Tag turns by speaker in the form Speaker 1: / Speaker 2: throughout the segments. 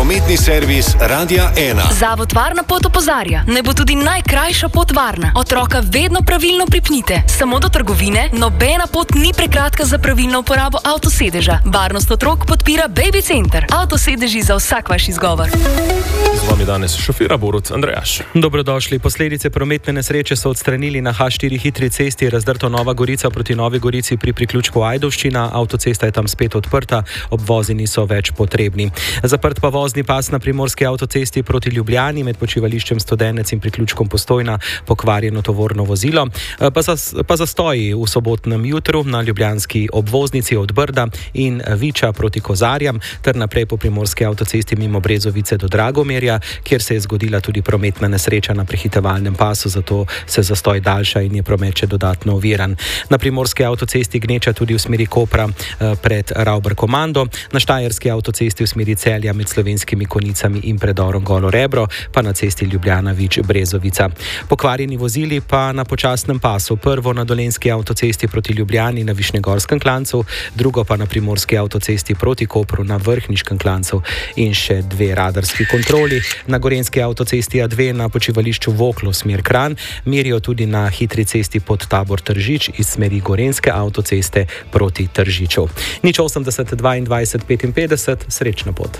Speaker 1: prometni servis Radia 1.
Speaker 2: Zavod Varna pot opozarja, ne bo tudi najkrajša pot varna. Otroka vedno pravilno pripnite. Samo do trgovine, nobena pot ni prekratka za pravilno uporabo avtosedeža. Varnost otrok podpira Baby Center. Avtosedeži za vsak vaš izgovor.
Speaker 3: Z vami danes šofira Borut Andrejaš.
Speaker 4: Dobrodošli. Posledice prometne nesreče so odstranili na H4 hitri cesti Razdrto Nova Gorica proti Novi Gorici pri priključku Ajdovščina. Avtocesta je tam spet odprta, obvozi niso več potrebni. Zaprt pa vozni pas na primorski avtocesti proti Ljubljani med počivališčem Studenec in priključkom Postojna, pokvarjeno tovorno vozilo. Pa zastoji v sobotnem jutru na ljubljanski obvoznici od Brda in Viča proti Kozarjam ter naprej po primorski avtocesti mimo Brezovice do Dragomerja, kjer se je zgodila tudi prometna nesreča na prehitevalnem pasu, zato se zastoj daljša in je promet še dodatno oviran. Na primorski avtocesti gneča tudi v smeri Kopra pred Rauber Komando, na štajerski avtocesti v smeri Celja med Slovenskimi Konicami in predorom Golo Rebro, pa na cesti Ljubljana-Vič-Brezovica. Pokvarjeni vozili pa na počasnem pasu, prvo na dolenjski avtocesti proti Ljubljani na Višnjegorskem klancu, drugo pa na primorski avtocesti proti Kopru na Vrhniškem klancu in še dve radarski kontroli. Na gorenjski avtocesti A2 na počivališču Voklo smer Kranj, merijo tudi na hitri cesti pod Tabor Tržič iz smeri gorenjske avtoceste proti Tržiču. 080 22 55, srečna pot.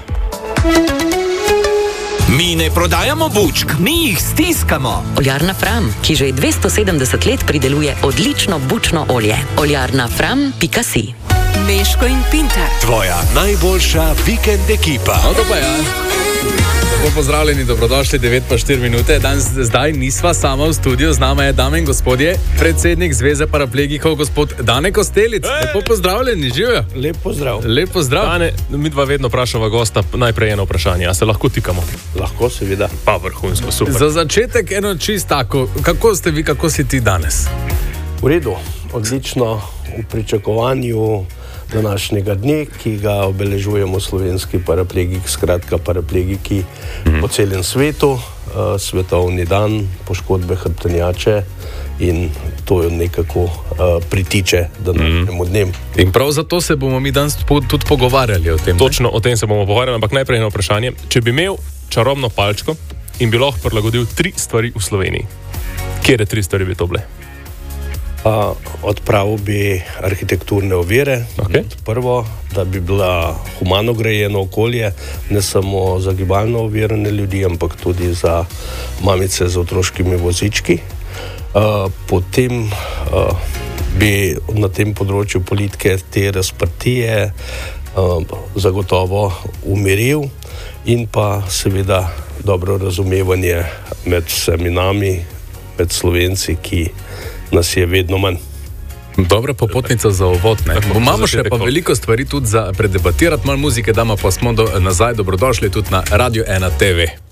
Speaker 5: Mi ne prodajamo bučk, mi jih stiskamo.
Speaker 6: Oljarna Fram, ki že 270 let prideluje odlično bučno olje. oljarnafram.si.
Speaker 2: Meško in Pintar.
Speaker 1: Tvoja najboljša vikend ekipa.
Speaker 7: No, to pa ja. Pozdravljeni, dobrodošli, 9:04. Zdaj nisva sama v studiu, z nama je, dame in gospodje, predsednik Zveze paraplegikov, gospod Dane Kostelic. Lepo pozdravljeni, živijo.
Speaker 8: Lep pozdrav.
Speaker 7: Lep pozdrav.
Speaker 3: Dane, mi dva vedno vprašava gosta najprej eno vprašanje, a se lahko tikamo?
Speaker 8: Lahko, seveda.
Speaker 3: Pa vrhunsko, super.
Speaker 7: Za začetek eno čist tako, kako ste vi, kako si ti danes?
Speaker 8: V redu, odlično, v pričakovanju današnjega dne, ki ga obeležujemo slovenski paraplegik, skratka paraplegiki po celem svetu, svetovni dan poškodbe hrbtenjače, in to jo nekako pritiče današnjemu dnevu.
Speaker 7: In prav zato se bomo mi danes tudi pogovarjali o tem.
Speaker 3: Točno o tem se bomo pogovarjali, ampak najprej eno vprašanje. Če bi imel čarobno palčko in bi lahko prilagodil 3 stvari v Sloveniji, kjere 3 stvari bi to bile?
Speaker 8: Odpravil bi arhitekturne ovire, prvo, da bi bila humano grajeno okolje, ne samo za gibalno ovirane ljudi, ampak tudi za mamice z otroškimi vozički. Potem bi na tem področju politike te razprtije zagotovo umiril in pa seveda dobro razumevanje med vsemi nami, med Slovenci, ki nas je vedno manj.
Speaker 7: Dobra popotnica za uvod, ne? Imamo še pa veliko stvari tudi za predebatirati, malo muzike damo, pa smo nazaj, dobrodošli tudi na Radio 1 TV.